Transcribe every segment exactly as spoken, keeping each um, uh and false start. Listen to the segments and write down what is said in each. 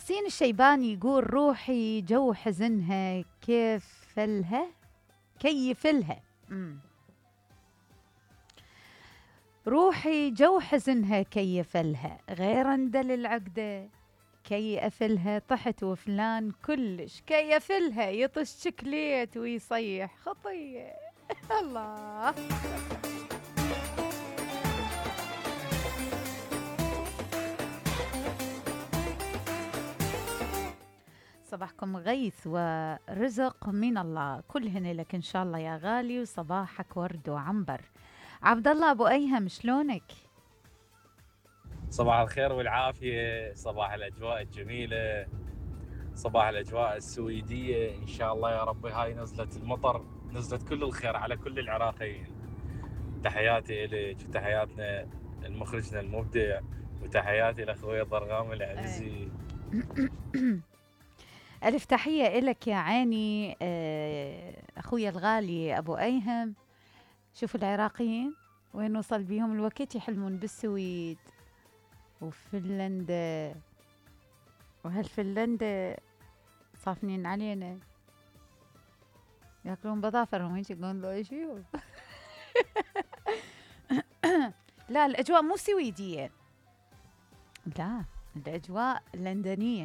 ياسين الشيباني يقول روحي جو حزنها كيف لها كيف لها مم. روحي جو حزنها كيف لها غير اندل العقدة كي أفلها طحت وفلان كلش كي أفلها يطش شكليت ويصيح خطية الله. صباحكم غيث ورزق من الله كلهن لك إن شاء الله يا غالي وصباحك ورد وعنبر. عبد الله أبو أيهم شلونك؟ صباح الخير والعافية، صباح الأجواء الجميلة، صباح الأجواء السويدية. إن شاء الله يا رب هاي نزلت المطر نزلت كل الخير على كل العراقيين. تحياتي إليك وتحياتنا المخرجنا المبدع وتحياتي لأخوي ضرغام العزيزي. ألف تحية إلك يا عيني أخويا الغالي أبو أيهم. شوفوا العراقيين وين وصل بيهم الوقت يحلمون بالسويد وفنلندا وهالفنلندا صافنين علينا ياكلون بظافرهم هيك يقولون له ايش فيهم. لا الأجواء مو سويدية، لا الأجواء لندنية،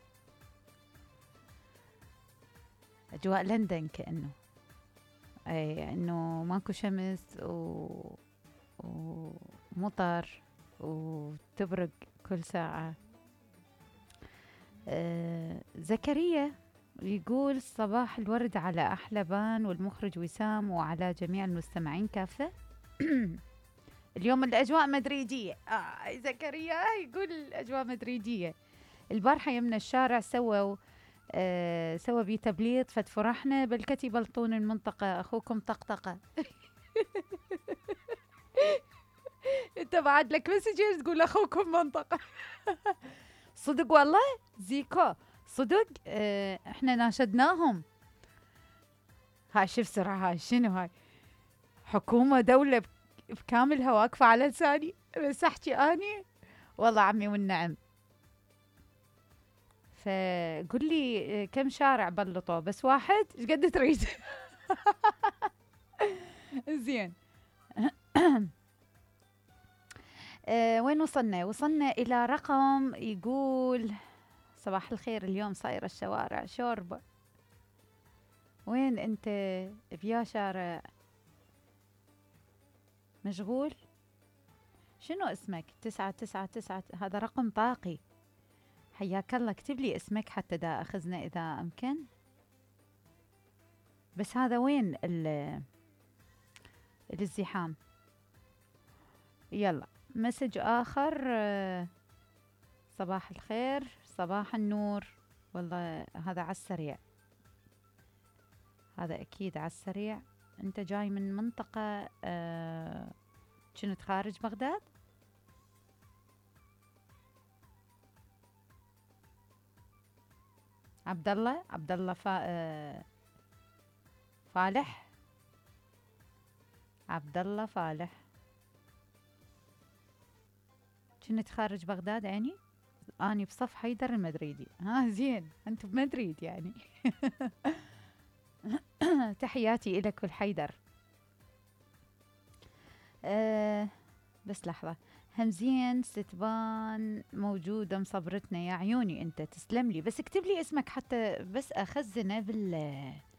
أجواء لندن كأنه أي إنه ماكو شمس و... ومطر وتبرق كل ساعة. آه زكريا يقول صباح الورد على أحلبان والمخرج وسام وعلى جميع المستمعين كافة. اليوم الأجواء مدريدية. آه زكريا يقول الأجواء مدريدية. البارحة يمنا الشارع سووا آه سوى بي تبليط فتفرحنا بالكتي بلطون المنطقة أخوكم طقطقة. انت بعد لك مسجز تقول أخوكم منطقة. صدق والله زيكو صدق. اه احنا ناشدناهم. هاي شوف سرعة هاي شنو هاي حكومة دولة بكاملها واقفة على لساني بس احكي اني والله عمي والنعم. فقل لي كم شارع بلطوا بس واحد ايش قد تريد. زين. أه وين وصلنا وصلنا إلى رقم يقول صباح الخير اليوم صايرة الشوارع شوربة. وين أنت بيا شارع مشغول؟ شنو اسمك؟ تسعة تسعة تسعة هذا رقم باقي. حياك الله اكتب لي اسمك حتى دا أخذنا إذا أمكن. بس هذا وين الازدحام؟ يلا مسج آخر. صباح الخير صباح النور. والله هذا على السريع، هذا أكيد على السريع. أنت جاي من منطقة أه كنت خارج بغداد؟ عبد الله عبد الله فا أه فالح عبد الله فالح كنت خارج بغداد يعني؟ أني بصف حيدر المدريدي. ها زين أنت بمدريد يعني. تحياتي إلك والحيدر. أه بس لحظة. همزين ستبان موجودة مصبرتنا يا عيوني أنت تسلم لي. بس اكتب لي اسمك حتى بس أخزنه بال